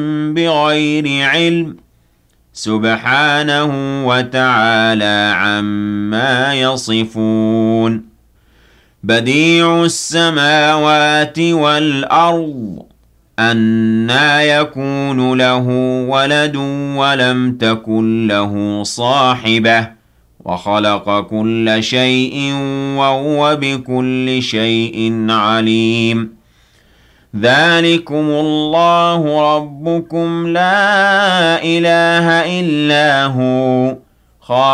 بغير علم سبحانه وتعالى عما يصفون بديع السماوات والأرض أنى يكون له ولد ولم تكن له صاحبة وخلق كل شيء وهو بكل شيء عليم ذلكم الله ربكم لا إله إلا هو